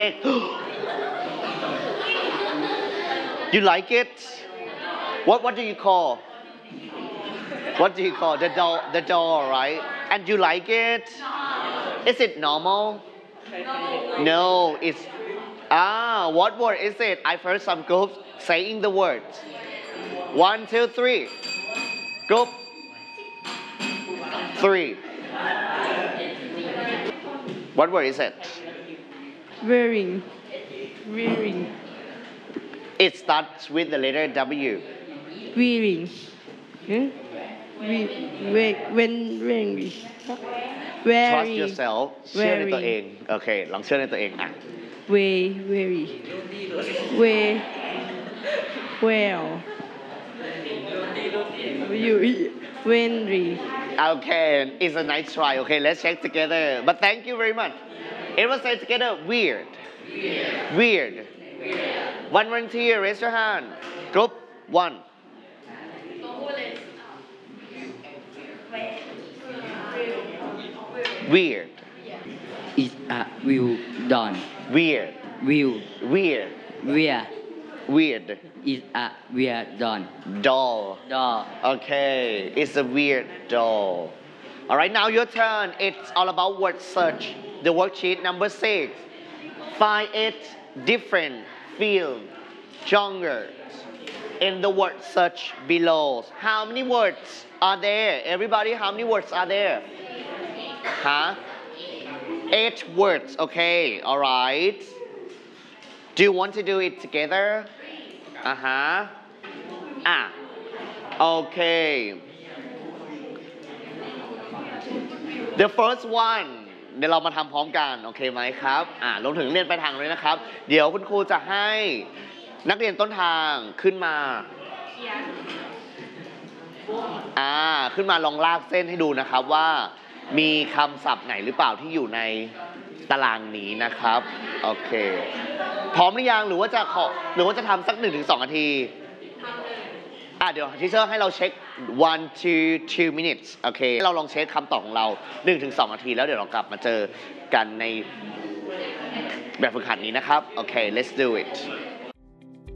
You like it? What do you call? What do you call the doll, right? And you like it? Is it normal? No, it's what word is it? I've heard some groups saying the words. 1, 2, 3. Group 3. What word is it? Wearing. Wearing. It starts with the letter W. Wearing. Huh? Wearing. Trust yourself เชื่อในตัวเองโอเคลองเชื่อในตัวเองอ่ะ Very. Well. Very. Okay, it's a nice try. Okay, let's check together. But thank you very much. Everyone say together, weird. Weird. One volunteer, raise your hand. Group 1. Weird. Is a will done. Weird. Will. Weird. Where Weird. is a where done. Doll. Dog. Okay, it's a weird doll. All right, now your turn. It's all about word search. The worksheet number 6. Find 8 different field genres in the word search below. How many words are there? Everybody, how many words are there? Huh? 8 words. Okay, all right. Do you want to do it together? Okay. The first one เดี๋ยวเรามาทำพร้อมกันโอเคไหมครับรวมถึงเรียนไปทางเลยนะครับเดี๋ยวคุณครูจะให้นักเรียนต้นทางขึ้นมาขึ้นมาลองลากเส้นให้ดูนะครับว่ามีคำศัพท์ไหนหรือเปล่าที่อยู่ในตารางนี้นะครับโอเคพร้อมหรือยังหรือว่าจะทำสัก 1-2 นาทีเดี๋ยวทีเชอร์ให้เราเช็ค 1-2 minutes โอเคเราลองเช็คคำตอบของเรา 1-2 นาทีแล้วเดี๋ยวเรากลับมาเจอกันในแบบฝึกหัดนี้นะครับโอเค let's do it